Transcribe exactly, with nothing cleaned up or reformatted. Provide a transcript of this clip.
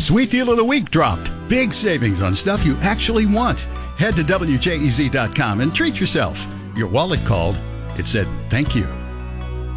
Sweet Deal of the Week dropped. Big savings on stuff you actually want. Head to W J E Z dot com and treat yourself. Your wallet called. It said thank you.